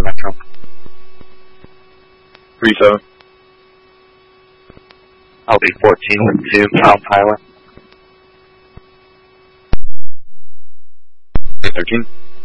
Metro. 37. I'll be 14 with 2, Pilot. 13.